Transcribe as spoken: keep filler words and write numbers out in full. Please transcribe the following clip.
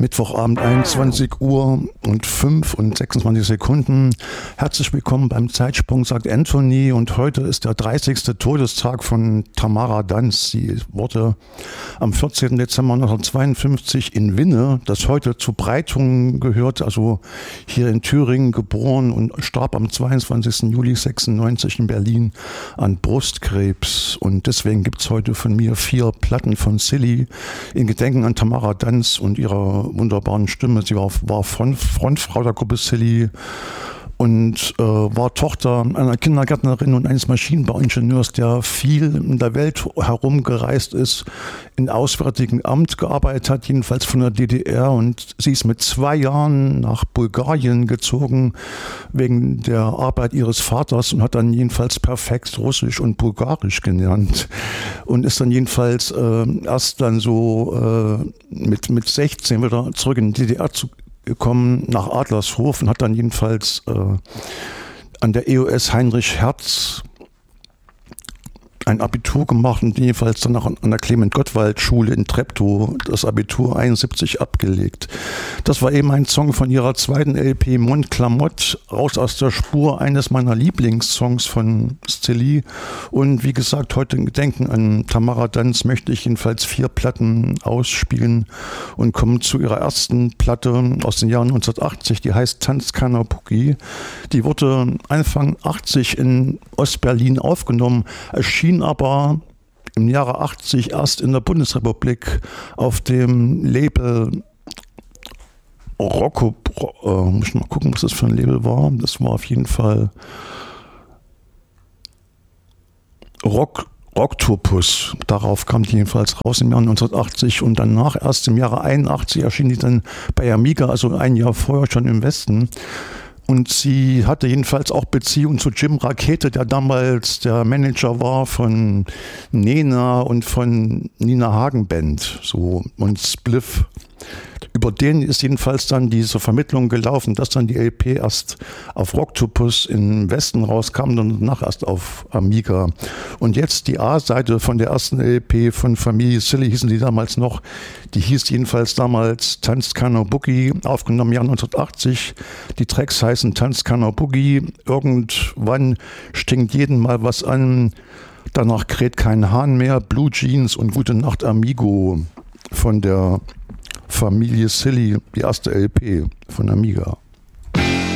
Mittwochabend einundzwanzig Uhr und fünf und sechsundzwanzig Sekunden. Herzlich willkommen beim Zeitsprung, sagt Anthony. Und heute ist der dreißigste Todestag von Tamara Danz. Sie wurde am vierzehnten Dezember neunzehnhundertzweiundfünfzig in Winne, das heute zu Breitungen gehört, also hier in Thüringen, geboren und starb am zweiundzwanzigsten Juli sechsundneunzig in Berlin an Brustkrebs. Und deswegen gibt es heute von mir vier Platten von Silly in Gedenken an Tamara Danz und ihrer wunderbaren Stimme. Sie war, war Front, Frontfrau der Gruppe Silly und äh, war Tochter einer Kindergärtnerin und eines Maschinenbauingenieurs, der viel in der Welt herumgereist ist, in Auswärtigen Amt gearbeitet hat, jedenfalls von der D D R. Und sie ist mit zwei Jahren nach Bulgarien gezogen wegen der Arbeit ihres Vaters und hat dann jedenfalls perfekt Russisch und Bulgarisch gelernt und ist dann jedenfalls äh, erst dann so äh, mit, mit sechzehn wieder zurück in die D D R zu gekommen nach Adlershof und hat dann jedenfalls äh, an der E O S Heinrich Hertz ein Abitur gemacht und jedenfalls dann auch an der Clement-Gottwald-Schule in Treptow das Abitur einundsiebzig abgelegt. Das war eben ein Song von ihrer zweiten L P Mont Clamotte, raus aus der Spur, eines meiner Lieblingssongs von Silly. Und wie gesagt, heute in Gedenken an Tamara Danz möchte ich jedenfalls vier Platten ausspielen und kommen zu ihrer ersten Platte aus den Jahren neunzehnhundertachtzig, die heißt Tanzt keiner Boogie. Die wurde Anfang achtzig in Ostberlin aufgenommen, erschien aber im Jahre achtzig erst in der Bundesrepublik auf dem Label Rocco, äh, muss ich mal gucken, was das für ein Label war. Das war auf jeden Fall Rock, Rocktopus. Darauf kam die jedenfalls raus im Jahr neunzehnhundertachtzig und danach erst im Jahre einundachtzig erschien die dann bei Amiga, also ein Jahr vorher schon im Westen. Und sie hatte jedenfalls auch Beziehung zu Jim Rakete, der damals der Manager war von Nena und von Nina Hagen Band, so, und Spliff. Über den ist jedenfalls dann diese Vermittlung gelaufen, dass dann die L P erst auf Rocktopus im Westen rauskam und danach erst auf Amiga. Und jetzt die A-Seite von der ersten L P von Familie Silly, hießen die damals noch, die hieß jedenfalls damals Tanzt keiner Boogie, aufgenommen im Jahr neunzehnhundertachtzig. Die Tracks heißen Tanzt keiner Boogie, irgendwann stinkt jeden mal was an, danach kräht kein Hahn mehr, Blue Jeans und Gute Nacht Amigo von der Familie Silly, die erste L P von Amiga.